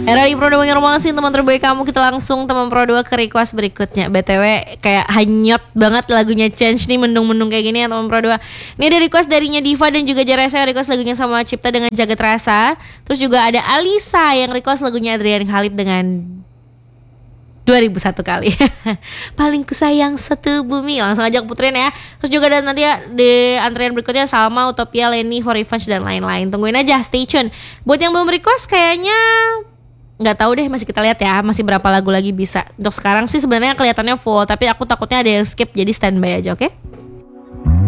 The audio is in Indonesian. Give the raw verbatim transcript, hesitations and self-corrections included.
Era di Pro dua Informasi, teman terbaik kamu. Kita langsung teman Pro dua ke request berikutnya. B T W kayak hanyut banget lagunya Change nih, mendung-mendung kayak gini ya teman Pro dua. Ini ada request darinya Diva dan juga Jaresa yang request lagunya sama Cipta dengan Jagat Rasa. Terus juga ada Alisa yang request lagunya Adrian Khalid dengan dua ribu satu kali. Paling ku sayang satu bumi. Langsung aja puterin ya. Terus juga ada nanti ya di antrian berikutnya Salma, Utopia, Leni, For Revenge dan lain-lain. Tungguin aja, stay tune. Buat yang belum request kayaknya nggak tahu deh, masih kita lihat ya masih berapa lagu lagi bisa. Untuk sekarang sih sebenarnya kelihatannya full, tapi aku takutnya ada yang skip, jadi standby aja, oke? Okay?